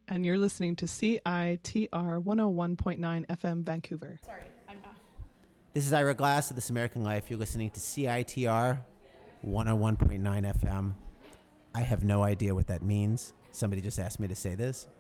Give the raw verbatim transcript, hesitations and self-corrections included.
and you're listening to C I T R one oh one point nine F M Vancouver. Sorry, I'm off. This is Ira Glass of This American Life. You're listening to C I T R one oh one point nine F M. I have no idea what that means. Somebody just asked me to say this.